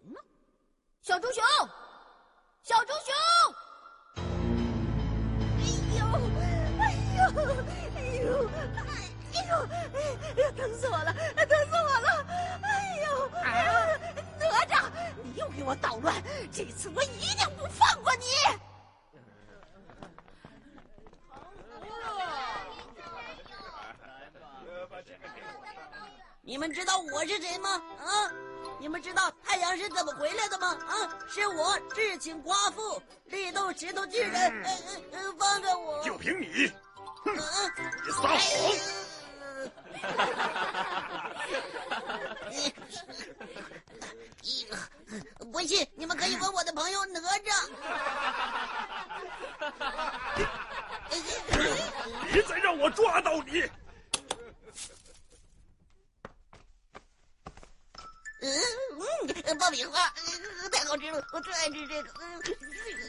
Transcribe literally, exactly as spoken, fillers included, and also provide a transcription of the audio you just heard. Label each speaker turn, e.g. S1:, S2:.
S1: 呢？小猪熊，小猪熊！哎呦，哎呦，哎呦，哎呦，哎呦，疼死我了，疼死我了！哎呦，啊、哪吒，你又给我捣乱，这次我一定不放过你！
S2: 你们知道我是谁吗？啊！你们知道太阳是怎么回来的吗？啊！是我智擒夸父，力斗石头巨人。呃呃，放开我！
S3: 就凭你，哼！
S2: 啊、
S3: 你撒谎！
S2: 不信，你们可以问我的朋友哪吒。
S3: 别再让我抓到你！
S2: 嗯嗯，爆米花、呃、太好吃了，我最爱吃这个。嗯